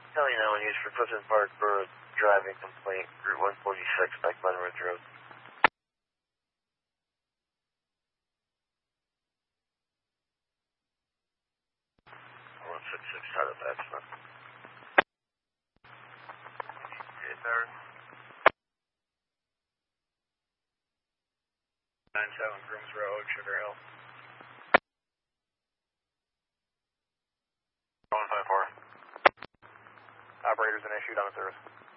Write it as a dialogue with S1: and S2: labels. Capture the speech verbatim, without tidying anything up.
S1: Kelly now in use for Clifton Park Borough driving complaint, Route one forty-six, by Glenridge Road. one sixty-six, out of accident. Hey, sir. nine seven Grooms Road, Sugar Hill. one five four. Operator's an issue down service.